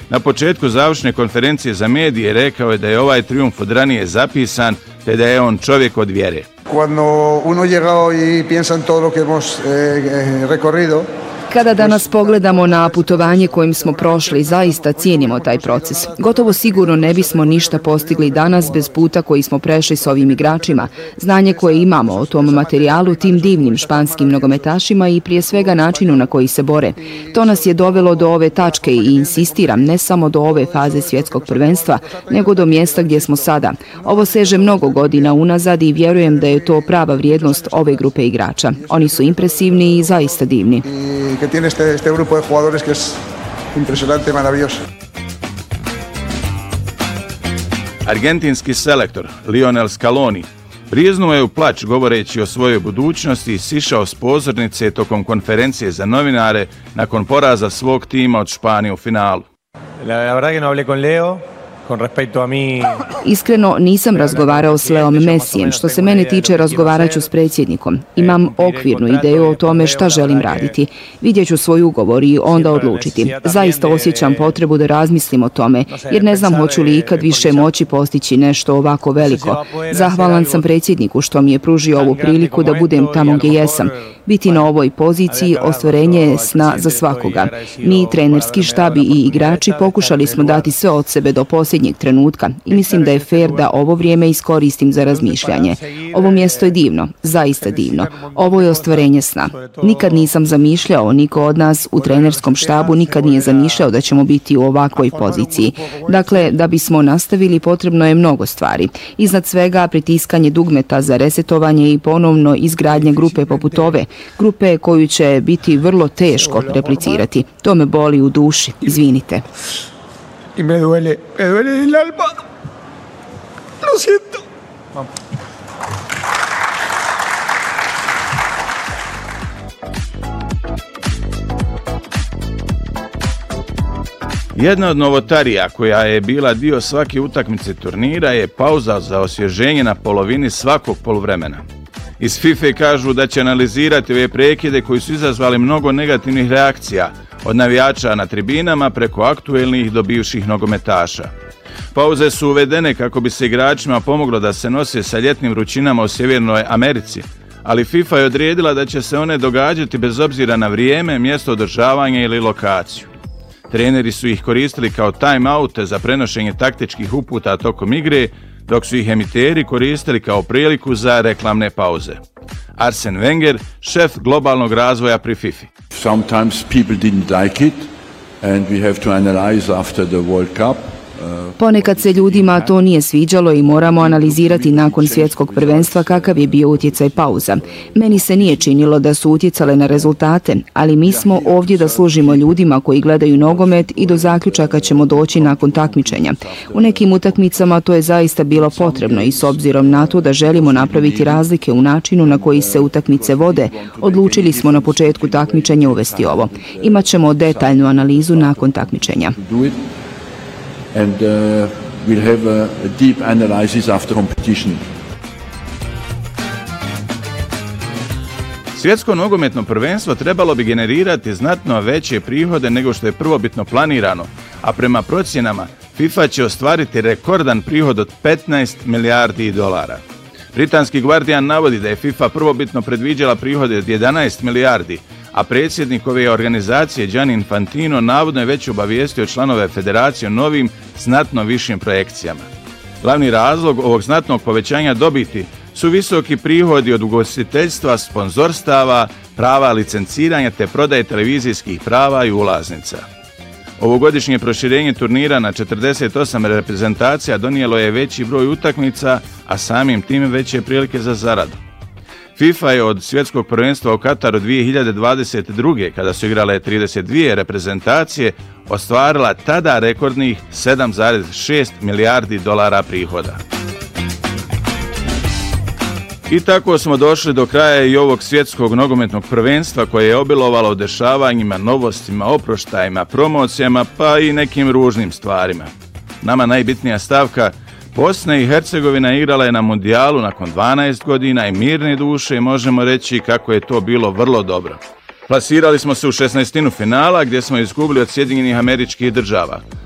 Na početku završne konferencije za medije rekao je da je ovaj trijumf od ranije zapisan, te da je on čovjek od vjere. Cuando uno llegado y piensa en todo lo que hemos recorrido. Kada danas pogledamo na putovanje kojim smo prošli, zaista cijenimo taj proces. Gotovo sigurno ne bismo ništa postigli danas bez puta koji smo prešli s ovim igračima. Znanje koje imamo o tom materijalu, tim divnim španskim nogometašima i prije svega načinu na koji se bore. To nas je dovelo do ove tačke i insistiram ne samo do ove faze svjetskog prvenstva, nego do mjesta gdje smo sada. Ovo seže mnogo godina unazad i vjerujem da je to prava vrijednost ove grupe igrača. Oni su impresivni i zaista divni. Que tiene este grupo de jugadores que es impresionante, maravilloso. Argentinski selektor Lionel Scaloni briznuo je u plać govoreći o svojoj budućnosti i sišao s pozornice tokom konferencije za novinare nakon poraza svog tima od Španije u finalu. La verdad que no hablé con Leo. Iskreno nisam razgovarao s Leom Messijem. Što se mene tiče, razgovarat ću s predsjednikom. Imam okvirnu ideju o tome šta želim raditi. Vidjet ću svoj ugovor i onda odlučiti. Zaista osjećam potrebu da razmislim o tome, jer ne znam hoću li ikad više moći postići nešto ovako veliko. Zahvalan sam predsjedniku što mi je pružio ovu priliku da budem tamo gdje jesam. Biti na ovoj poziciji ostvarenje je sna za svakoga. Mi, trenerski štabi i igrači, pokušali smo dati sve od sebe do posljednjeg trenutka i mislim da je fair da ovo vrijeme iskoristim za razmišljanje. Ovo mjesto je divno, zaista divno. Ovo je ostvarenje sna. Nikad nisam zamišljao, niko od nas u trenerskom štabu nikad nije zamišljao da ćemo biti u ovakvoj poziciji. Dakle, da bismo nastavili potrebno je mnogo stvari. Iznad svega pritiskanje dugmeta za resetovanje i ponovno izgradnje grupe poput ove, grupe koju će biti vrlo teško replicirati. To me boli u duši, izvinite. Y me duele el alma. Lo siento. Jedna od novotarija koja je bila dio svake utakmice turnira je pauza za osvježenje na polovini svakog poluvremena. Iz FIFA kažu da će analizirati ove prekide koji su izazvali mnogo negativnih reakcija, od navijača na tribinama preko aktuelnih do bivših nogometaša. Pauze su uvedene kako bi se igračima pomoglo da se nose sa ljetnim vrućinama u Sjevernoj Americi, ali FIFA je odredila da će se one događati bez obzira na vrijeme, mjesto održavanja ili lokaciju. Treneri su ih koristili kao time-oute za prenošenje taktičkih uputa tokom igre, dok su ih emiteri koristili kao priliku za reklamne pauze. Arsene Wenger, šef globalnog razvoja pri FIFA. Sometimes people didn't like it and we have to analyze after the World Cup. Ponekad se ljudima to nije sviđalo i moramo analizirati nakon svjetskog prvenstva kakav je bio utjecaj pauza. Meni se nije činilo da su utjecale na rezultate, ali mi smo ovdje da služimo ljudima koji gledaju nogomet i do zaključaka ćemo doći nakon takmičenja. U nekim utakmicama to je zaista bilo potrebno i s obzirom na to da želimo napraviti razlike u načinu na koji se utakmice vode, odlučili smo na početku takmičenja uvesti ovo. Imaćemo detaljnu analizu nakon takmičenja. And we'll have a deep analysis after competition. Svjetsko nogometno prvenstvo trebalo bi generirati znatno veće prihode nego što je prvobitno planirano, a prema procjenama FIFA će ostvariti rekordan prihod od 15 milijardi dolara. Britanski Guardian navodi da je FIFA prvobitno predviđala prihode od 11 milijardi, a predsjednik ove organizacije Gianni Infantino navodno je već obavijestio članove federacije o novim, znatno višim projekcijama. Glavni razlog ovog znatnog povećanja dobiti su visoki prihodi od ugostiteljstva, sponzorstava, prava licenciranja te prodaje televizijskih prava i ulaznica. Ovogodišnje proširenje turnira na 48 reprezentacija donijelo je veći broj utakmica, a samim tim veće prilike za zaradu. FIFA je od svjetskog prvenstva u Kataru 2022. kada su igrale 32 reprezentacije, ostvarila tada rekordnih 7,6 milijardi dolara prihoda. I tako smo došli do kraja i ovog svjetskog nogometnog prvenstva koje je obilovalo dešavanjima, novostima, oproštajima, promocijama pa i nekim ružnim stvarima. Nama najbitnija stavka: Bosna i Hercegovina igrala je na mundijalu nakon 12 godina i mirne duše možemo reći kako je to bilo vrlo dobro. Plasirali smo se u 16. finala gdje smo izgubili od Sjedinjenih Američkih Država.